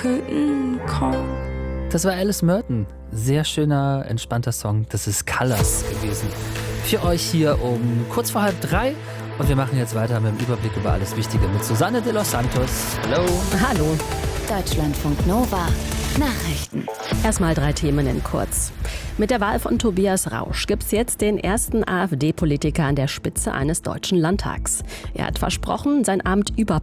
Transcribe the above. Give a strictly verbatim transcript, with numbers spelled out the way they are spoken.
couldn't call. Das war Alice Merton. Sehr schöner, entspannter Song. Das ist Colors gewesen. Für euch hier um kurz vor halb drei. Und wir machen jetzt weiter mit dem Überblick über alles Wichtige mit Susanne de los Santos. Hallo. Hallo. Deutschlandfunk Nova. Nachrichten. Erstmal drei Themen in kurz. Mit der Wahl von Tobias Rausch gibt es jetzt den ersten AfD-Politiker an der Spitze eines deutschen Landtags. Er hat versprochen, sein Amt über